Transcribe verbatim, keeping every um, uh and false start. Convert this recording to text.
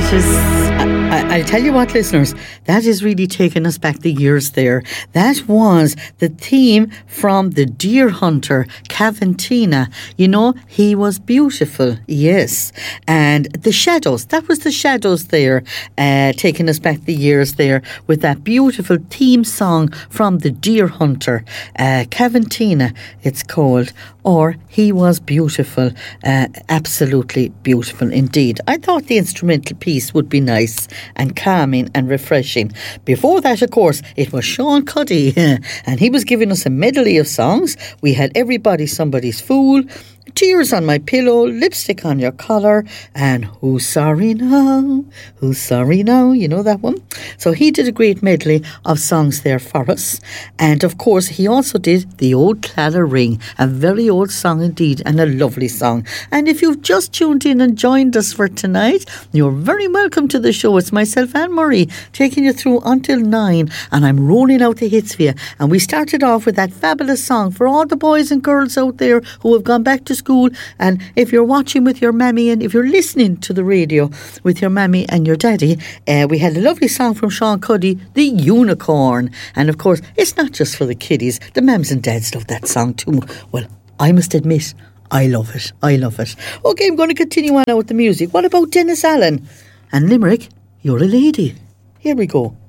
that is, I, I'll tell you what, listeners, that is really taking us back the years there. That was the theme from The Deer Hunter, Caventina. You know, he was beautiful, yes. And The Shadows, that was The Shadows there, uh, taking us back the years there with that beautiful theme song from The Deer Hunter, uh, Caventina, it's called, or He Was Beautiful, uh, absolutely beautiful indeed. I thought the instrumental piece would be nice and calming and refreshing. Before that, of course, it was Sean Cuddy, and he was giving us a medley of songs. We had Everybody Somebody's Fool, Tears on My Pillow, Lipstick on Your Collar, and Who's Sorry Now, Who's Sorry Now, you know that one? So he did a great medley of songs there for us. And of course, he also did The Old Claddagh Ring, a very old song indeed, and a lovely song. And if you've just tuned in and joined us for tonight, you're very welcome to the show. It's myself, Anne Murray, taking you through until nine, and I'm rolling out the hits for you. And we started off with that fabulous song for all the boys and girls out there who have gone back to school. And if you're watching with your mammy, and if you're listening to the radio with your mammy and your daddy, uh, we had a lovely song from Sean Cuddy, The Unicorn. And of course, it's not just for the kiddies. The mums and dads love that song too. Well, I must admit, I love it. I love it. Okay, I'm going to continue on now with the music. What about Dennis Allen? And Limerick, You're a Lady. Here we go.